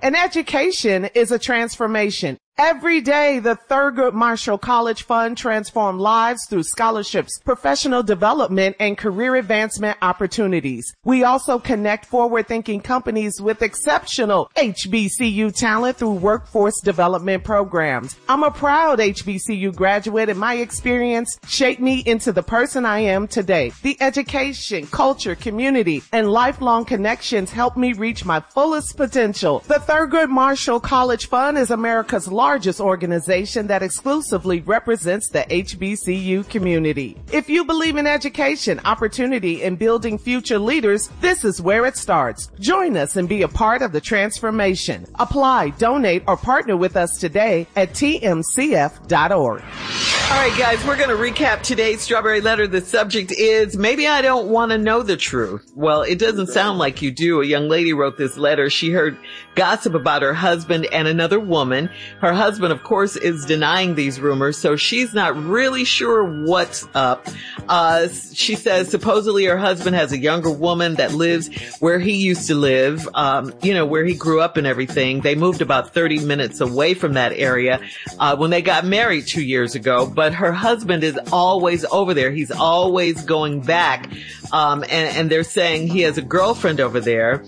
An education is a transformation. Every day, the Thurgood Marshall College Fund transforms lives through scholarships, professional development, and career advancement opportunities. We also connect forward-thinking companies with exceptional HBCU talent through workforce development programs. I'm a proud HBCU graduate, and my experience shaped me into the person I am today. The education, culture, community, and lifelong connections helped me reach my fullest potential. The Thurgood Marshall College Fund is America's largest organization that exclusively represents the HBCU community. If you believe in education, opportunity, and building future leaders, this is where it starts. Join us and be a part of the transformation. Apply, donate, or partner with us today at tmcf.org. All right, guys, we're going to recap today's Strawberry Letter. The subject is, maybe I don't want to know the truth. Well, it doesn't sound like you do. A young lady wrote this letter. She heard gossip about her husband and another woman. Her husband, of course, is denying these rumors, so she's not really sure what's up. She says supposedly her husband has a younger woman that lives where he used to live, where he grew up and everything. They moved about 30 minutes away from that area when they got married 2 years ago. But her husband is always over there. He's always going back. And they're saying he has a girlfriend over there.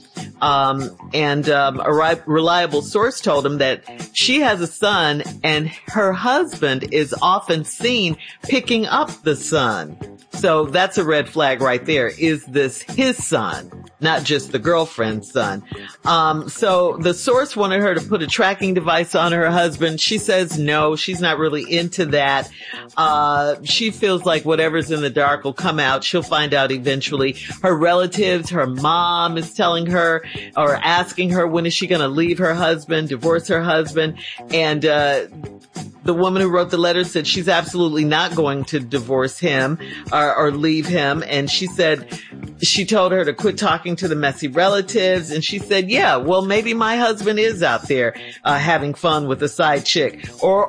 A reliable source told him that she has a son and her husband is often seen picking up the son. So that's a red flag right there. Is this his son? Not just the girlfriend's son. So the source wanted her to put a tracking device on her husband. She says no, she's not really into that. She feels like whatever's in the dark will come out. She'll find out eventually. Her relatives, her mom is telling her or asking her when is she going to leave her husband, divorce her husband. And the woman who wrote the letter said she's absolutely not going to divorce him or leave him. And she said, she told her to quit talking to the messy relatives. And she said, yeah, well, maybe my husband is out there, having fun with a side chick.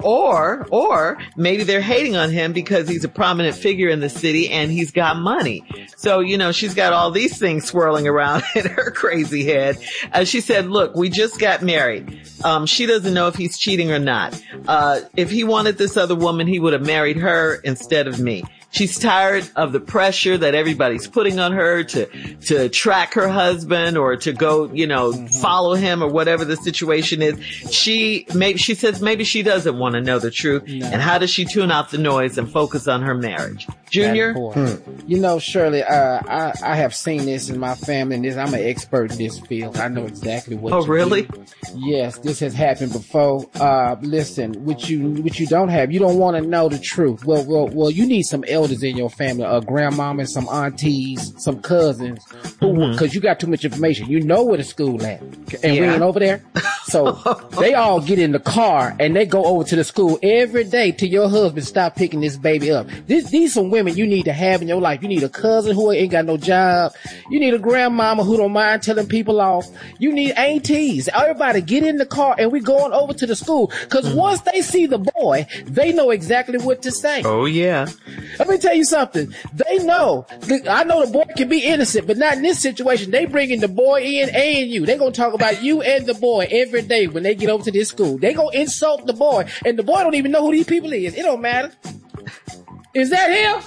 Or maybe they're hating on him because he's a prominent figure in the city and he's got money. So, she's got all these things swirling around in her crazy head. She said, look, we just got married. She doesn't know if he's cheating or not. If he wanted this other woman, he would have married her instead of me. She's tired of the pressure that everybody's putting on her to track her husband or to go, follow him or whatever the situation is. She says maybe she doesn't want to know the truth. No. And how does she tune out the noise and focus on her marriage? Junior? Shirley, I have seen this in my family, and I'm an expert in this field. I know exactly what. Oh, really? Do. Yes, this has happened before. Listen, what you don't have, you don't want to know the truth. Well, you need some elders in your family, a grandmama, some aunties, some cousins, because you got too much information. You know where the school at, and we ain't over there. So they all get in the car and they go over to the school every day till your husband stop picking this baby up. These some women you need to have in your life. You need a cousin who ain't got no job. You need a grandmama who don't mind telling people off. You need aunties. Everybody get in the car and we going over to the school, because once they see the boy, they know exactly what to say. Oh yeah. Let me tell you something. They know. I know the boy can be innocent, but not in this situation. They bringing the boy in and you. They gonna talk about you and the boy every day when they get over to this school. They gonna insult the boy, and the boy don't even know who these people is. It don't matter. Is that him?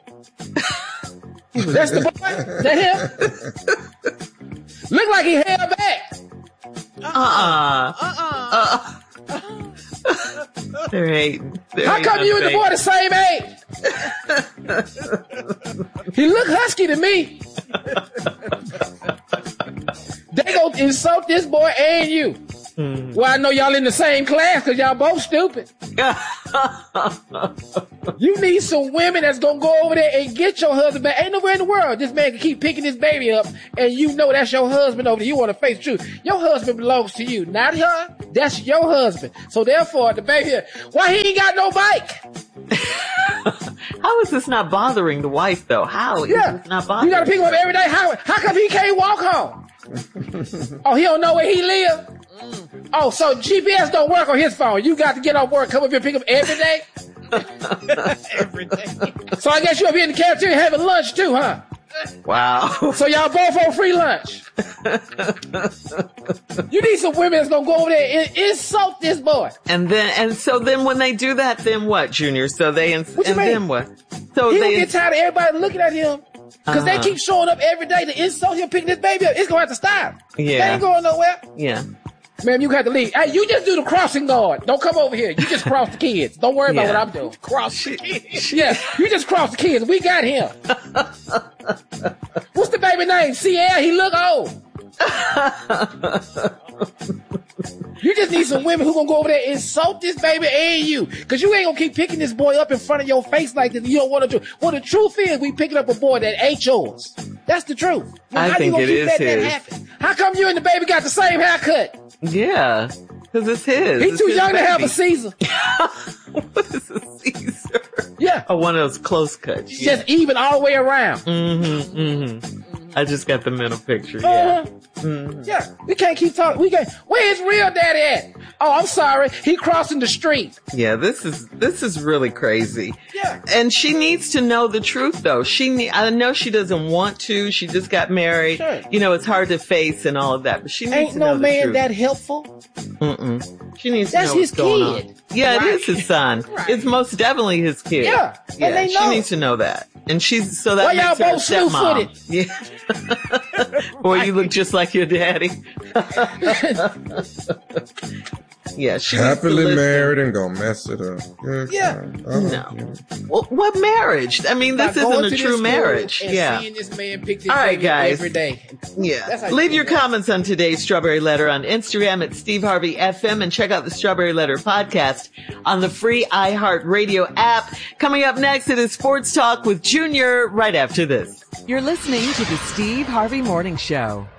That's the boy? Is that him? Look like he held back. They're hating. How come you and the boy the same age? He look husky to me. They gonna insult this boy and you. Well, I know y'all in the same class because y'all both stupid. You need some women that's gonna go over there and get your husband back. Ain't nowhere in the world this man can keep picking this baby up and you know that's your husband over there. You want to face the truth. Your husband belongs to you, not her. That's your husband. So therefore, the baby, why he ain't got no bike? How is this not bothering the wife though? How is this not bothering? You gotta pick him up every day. How come he can't walk home? Oh, he don't know where he live? Oh, so GPS don't work on his phone. You got to get off work, come up here and pick him every day? Every day. So I guess you'll be in the cafeteria having lunch too, huh? Wow. So y'all both on free lunch. You need some women that's gonna go over there and insult this boy. And so then when they do that, then what, Junior? So they, and What you mean? then what? So He they, gonna get tired of everybody looking at him. Cause they keep showing up every day to insult him, picking this baby up. It's gonna have to stop. Yeah. They ain't going nowhere. yeah. Ma'am, you got to leave. Hey, you just do the crossing guard. Don't come over here. You just cross the kids. Don't worry about Yeah. what I'm doing. Cross the kids. Yeah, you just cross the kids. We got him. What's the baby name? CL. He look old. You just need some women who gonna go over there and insult this baby and you. Cause you ain't gonna keep picking this boy up in front of your face like this. You don't want to do. Well, the truth is we picking up a boy that ain't yours. That's the truth. Now, I how think you gonna it keep is letting that his. happen? How come you and the baby got the same haircut? Yeah. Cause it's his. He It's too his young to have a baby. Caesar. What is a Caesar? Yeah. Oh, one of those close cuts. It's Yeah. just even all the way around. I just got the mental picture. Yeah. Yeah. We can't keep talking. We can't. Where his real daddy at? Oh, I'm sorry. He crossing the street. Yeah, this is really crazy. Yeah. And she needs to know the truth though. I know she doesn't want to. She just got married. Sure. You know, it's hard to face and all of that, but she needs Ain't to know no the man truth. that helpful. She needs That's to know what's his going kid. on. Yeah, Right. it is his son. Right. It's most definitely his kid. Yeah, and they she know. needs to know that. And she's so that Why makes y'all her a both slew-footed? stepmom. Yeah. Boy, you look just like your daddy. Yeah, she needs to Happily listen. married and gonna mess it up. Good Yeah. God. Oh, No. yeah. Well, what marriage? I mean, this By going isn't to a true this marriage. school and Yeah. seeing this man pick this All right, baby up guys. every day. That's Yeah. how you Leave do your that. comments on today's Strawberry Letter on Instagram at Steve Harvey FM and check out the Strawberry Letter podcast on the free iHeartRadio app. Coming up next, it is Sports Talk with Junior right after this. You're listening to the Steve Harvey Morning Show.